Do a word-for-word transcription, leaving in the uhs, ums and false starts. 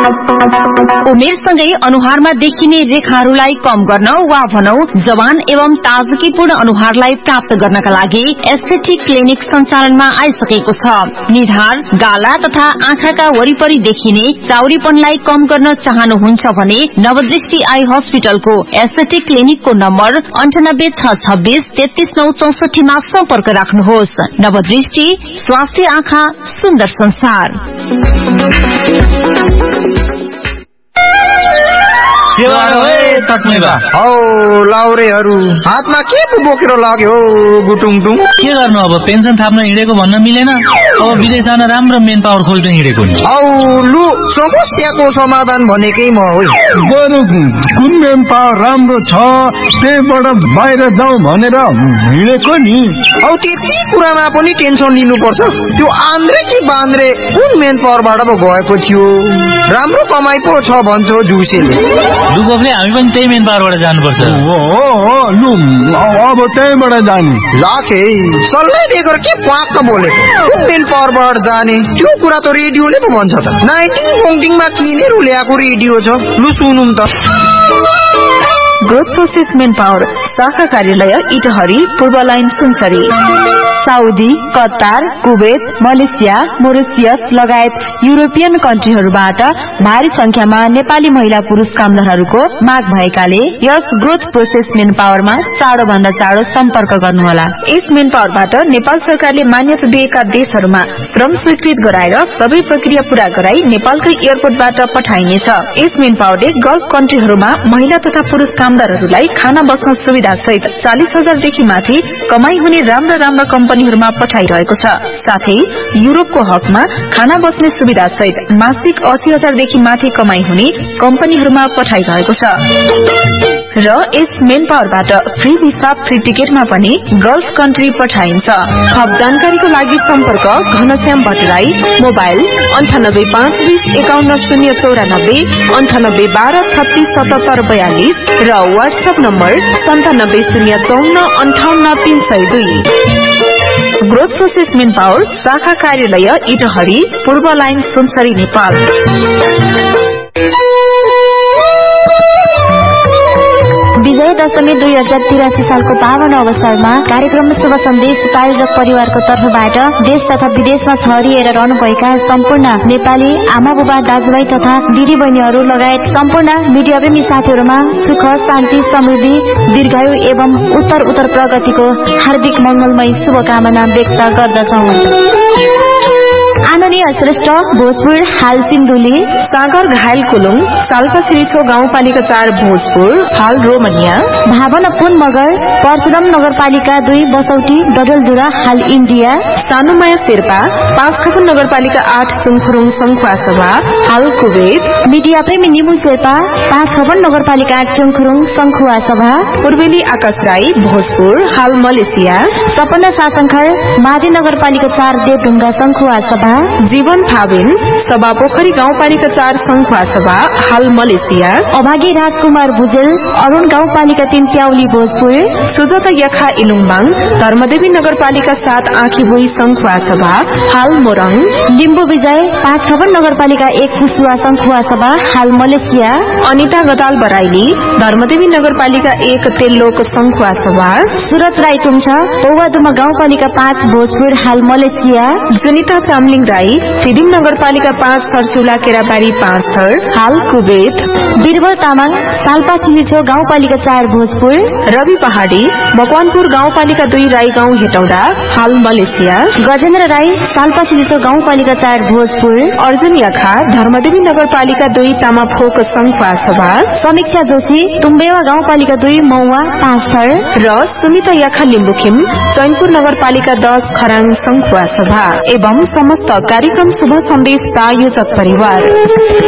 उमेरसँगै अनुहारमा देखिने रेखाहरूलाई कम गर्न वा भनौ जवान एवं ताजगीपूर्ण अनुहारलाई प्राप्त गर्नका लागि एस्थेटिक क्लिनिक सञ्चालनमा आइसकेको छ। निधार, गाला तथा आँखाका वरिपरि देखिने चाउरीपनलाई कम गर्न चाहनुहुन्छ भने नवदृष्टि आई हस्पिटलको एस्थेटिक क्लिनिकको नम्बर अन्ठानब्बे छ छब्बीस तेत्तीस नौ चौसठीमा सम्पर्क राख्नुहोस्। नवदृष्टि, स्वास्थ्य आँखा, सुन्दर संसार। हौ लाउरेहरू हातमा के पो बोकेर लाग्यो गुटुङटुङ? के गर्नु अब, पेन्सन थाप्न हिँडेको भन्न मिलेन। अब विदेश जान राम्रो मेन पावर खोल्न हिँडेको नि। हौ लु, समस्याको समाधान भनेकै म हो। बरु कुन मेन पावर राम्रो छ त्यहीबाट बाहिर जाउँ भनेर हिँडेको नि। हौ त्यति कुरामा पनि टेन्सन लिनुपर्छ? त्यो आन्द्रे कि बान्द्रे कुन मेन पावरबाट पो गएको थियो? राम्रो कमाइ पो छ भन्छ जुसेले। लुगोफले हामी पनि त्यही मेन पावरबाट जानुपर्छ। हो हो लु, अब त्यहीबाट जाने। लाखे सल्लाह दिएको के पाक्क बोलेको? कुन मेन पावरबाट जाने त्यो कुरा त रेडियोले पो भन्छ त। नाइटिङ पोङ्टिङमा किनेर ल्याएको रेडियो छ। लु सुनौँ त। ग्रोथ प्रोसेस मेन पावर शाखा कार्यालय इटहरी, पूर्व line Sunsari. Saudi, Qatar, Kuwait, Malaysia, Mauritius लगायत युरोपियन कन्ट्रीहरूबाट भारी संख्यामा नेपाली महिला पुरुष कामदारहरूको माग भएकाले यस ग्रोथ प्रोसेस मेन पावरमा चाँडो भन्दा चाँडो सम्पर्क गर्नुहोला। यस मेन पावरबाट नेपाल सरकारले मान्यता दिएका देशहरूमा श्रम स्वीकृत गराएर सबै प्रक्रिया पूरा गराई नेपालकै एयरपोर्टबाट पठाइनेछ। यस मेन पावरले गल्फ कन्ट्रीहरूमा महिला तथा पुरुष कामदारहरूलाई खाना बस्न सुविधा सहित चालिस हजारदेखि माथि कमाई हुने राम्रा राम्रा कम्पनीहरूमा पठाइरहेको छ। साथै युरोपको हकमा खाना बस्ने सुविधा सहित मासिक अस्सी हजारदेखि माथि कमाई हुने कम्पनीहरूमा पठाइरहेको छ। र यस मेन पावरबाट फ्री भिसा, फ्री टिकटमा पनि गल्फ कन्ट्री पठाइन्छ। थप जानकारीको लागि सम्पर्क घनश्याम भट्टराई, मोबाइल अन्ठानब्बे पाँच बिस एकाउन्न शून्य चौरानब्बे अन्ठानब्बे बाह्र छत्तीस सतहत्तर बयालिस र वाट्सएप नम्बर सन्तानब्बे शून्य चौन्न अन्ठाउन्न तीन सय दुई। ग्रोथ प्रोसेस मेन पावर शाखा कार्यालय इटहरी, पूर्व लाइन सुनसरी, नेपाल। विजय दशमी दुई हजार तिरासी सालको पावन अवसरमा कार्यक्रम शुभ सन्देश प्रायोजक परिवारको तर्फबाट देश तथा विदेशमा छरिएर रहनुभएका सम्पूर्ण नेपाली आमा बुबा दाजुभाइ तथा दिदी बहिनीहरू लगायत सम्पूर्ण मिडियाप्रेमी साथीहरूमा सुख, शान्ति, समृद्धि, दीर्घायु एवं उत्तर उत्तर प्रगतिको हार्दिक मंगलमय शुभकामना व्यक्त गर्दछौं। आनन्दीय श्रेष्ठ भोजपुर हाल सिन्धुली, सागर घायल कुलुङ, साल्पा सिरिछो गाउँपालिका चार भोजपुर हाल रोमनिया, भावन पुन मगर परशुराम नगरपालिका दुई बसौटी डडलधुरा हाल इन्डिया, सानुमाया शेर्पा पाँच खपन नगरपालिका आठ चुङखुरुङ सङ्खुवासभा हाल कुवेत, मिडिया प्रेमी निमु शेर्पा पाँच खपन नगरपालिका आठ चुङखुरुङ सङ्खुवासभा, पूर्वेली आकाश राई भोजपुर हाल मलेसिया, सपना सासंखर मादी नगरपालिका चार देवढुङ्गा सङ्खुवासभा, जीवन थाबिन सभा पोखरी गाउँपालिका चार सङ्खुवासभा हाल मलेसिया, अभागी राजकुमार भुजेल अरूण गाउँपालिका तीन प्याउली भोजपुर, सुजाता यखा इलुङबाङ धर्मदेवी नगरपालिका सात आँखीभुई सङ्खुवासभा हाल मोरङ, लिम्बू विजय पाँच खपन नगरपालिका एक कुसुवा सङ्खुवासभा हाल मलेसिया, अनिता गदाल बराइली धर्मदेवी नगरपालिका एक तेल्लोक सङ्खुवासभा, सुरज राई तुङछ पौवादुमा गाउँपालिका पाँच भोजपुर हाल मलेसिया, जुनिता चामलिङ राई फिदिम नगरपालिका पाँच थरचुला केराबारी पाँच थर हाल कुवेत, बीरबल तामाङ साल्पा सिरिछो गाउँपालिका चार भोजपुर, रवि पहाडी मकवानपुर गाउँपालिका दुई राई गाउँ हेटौडा हाल मलेसिया, गजेन्द्र राई साल्पा सिरिछो गाउँपालिका चार भोजपुर, अर्जुन यखा धर्मदेवी नगरपालिका दुई तामाफोक सङ्खुवासभा, समीक्षा जोशी तुम्बेवा गाउँपालिका दुई मौवा पाँच थर र सुमिता यखा लिम्बुखिम चैनपुर नगरपालिका दस खराङ सङ्खुवासभा एवं समस्त कार्यक्रम शुभ सन्देश प्रायोजक परिवार।